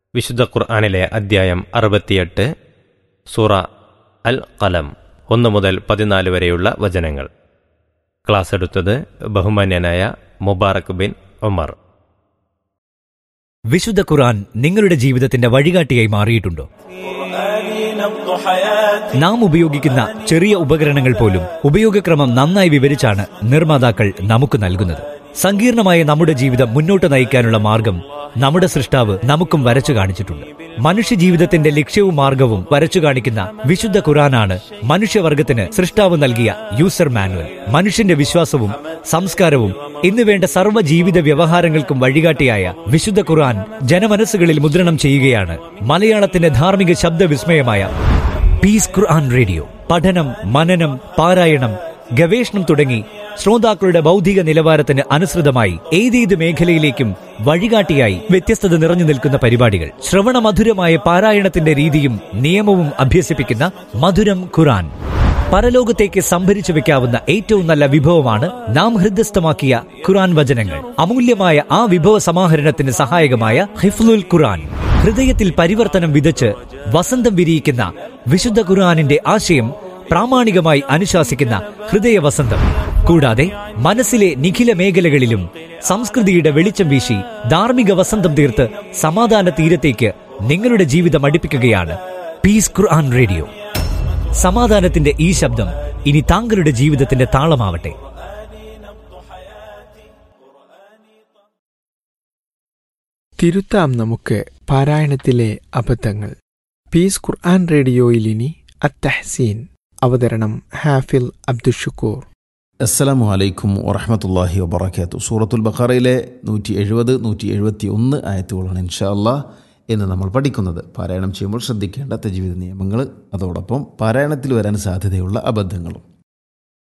വിശുദ്ധ ഖുർആനിലെ അദ്ധ്യായം 68 സൂറ അൽ ഖലം 1 മുതൽ 14 വരെയുള്ള വചനങ്ങൾ. ക്ലാസ് എടുത്തത് ബഹുമാന്യനായ മുബാറക് ബിൻ ഉമർ. വിശുദ്ധ ഖുർആൻ നിങ്ങളുടെ ജീവിതത്തിന്റെ വഴികാട്ടിയായി മാറിയിട്ടുണ്ടോ? നാം ഉപയോഗിക്കുന്ന ചെറിയ ഉപകരണങ്ങൾ പോലും ഉപയോഗക്രമം നന്നായി വിവരിച്ചാണ് നിർമ്മാതാക്കൾ നമുക്ക് നൽകുന്നത്. സങ്കീർണമായ നമ്മുടെ ജീവിതം മുന്നോട്ട് നയിക്കാനുള്ള മാർഗം നമ്മുടെ സൃഷ്ടാവ് നമുക്കും വരച്ചു കാണിച്ചിട്ടുണ്ട്. മനുഷ്യ ജീവിതത്തിന്റെ ലക്ഷ്യവും മാർഗവും വരച്ചു കാണിക്കുന്ന വിശുദ്ധ ഖുർആനാണ് മനുഷ്യവർഗത്തിന് സൃഷ്ടാവ് നൽകിയ യൂസർ മാനുവൽ. മനുഷ്യന്റെ വിശ്വാസവും സംസ്കാരവും എന്നുവേണ്ട സർവ്വ ജീവിത വ്യവഹാരങ്ങൾക്കും വഴികാട്ടിയായ വിശുദ്ധ ഖുർആൻ ജനമനസ്സുകളിൽ മുദ്രണം ചെയ്യുകയാണ് മലയാളത്തിന്റെ ധാർമ്മിക ശബ്ദവിസ്മയമായ പീസ് ഖുർആൻ റേഡിയോ. പഠനം, മനനം, പാരായണം, ഗവേഷണം തുടങ്ങി ശ്രോതാക്കളുടെ ബൗദ്ധിക നിലവാരത്തിന് അനുസൃതമായി ഏതേത് മേഖലയിലേക്കും വഴികാട്ടിയായി വ്യത്യസ്തത നിറഞ്ഞു നിൽക്കുന്ന പരിപാടികൾ. ശ്രവണമധുരമായ പാരായണത്തിന്റെ രീതിയും നിയമവും അഭ്യസിപ്പിക്കുന്ന മധുരം ഖുർആൻ. പരലോകത്തേക്ക് സംഭരിച്ചു വെക്കാവുന്ന ഏറ്റവും നല്ല വിഭവമാണ് നാം ഹൃദയസ്ഥമാക്കിയ ഖുർആൻ വചനങ്ങൾ. അമൂല്യമായ ആ വിഭവ സമാഹരണത്തിന് സഹായകമായ ഹിഫ്ലുൽ ഖുർആൻ. ഹൃദയത്തിൽ പരിവർത്തനം വിതച്ച് വസന്തം വിരിയിക്കുന്ന വിശുദ്ധ ഖുർആനിന്റെ ആശയം പ്രാമാണികമായി അനുശാസിക്കുന്ന ഹൃദയവസന്തം. കൂടാതെ മനസ്സിലെ നിഖില മേഖലകളിലും സംസ്കൃതിയുടെ വെളിച്ചം വീശി ധാർമ്മിക വസന്തം തീർത്ത് സമാധാന തീരത്തേക്ക് നിങ്ങളുടെ ജീവിതം അടുപ്പിക്കുകയാണ് പീസ് ഖുർആൻ റേഡിയോ. സമാധാനത്തിന്റെ ഈ ശബ്ദം ഇനി താങ്കളുടെ ജീവിതത്തിന്റെ താളമാവട്ടെ. തിരുത്താം നമുക്ക് പാരായണത്തിലെ അബദ്ധങ്ങൾ. പീസ് ഖുർആൻ റേഡിയോയിൽ ഇനി അത്തഹ്സീൻ. അവതരണം ഹാഫിൽ അബ്ദുഷുക്കൂർ. അസ്സലാമു അലൈക്കും വറഹ്മത്തുള്ളാഹി വബറകാതുഹു. സൂറത്തുൽ ബഖറയിലെ 170, 171 ആയത്തുകളാണ് ഇൻഷാ അല്ലാഹ് എന്ന് നമ്മൾ പഠിക്കുന്നത്. പാരായണം ചെയ്യുമ്പോൾ ശ്രദ്ധിക്കേണ്ട തജ്വീദ് നിയമങ്ങൾ, അതോടൊപ്പം പാരായണത്തിൽ വരാൻ സാധ്യതയുള്ള അബദ്ധങ്ങളും.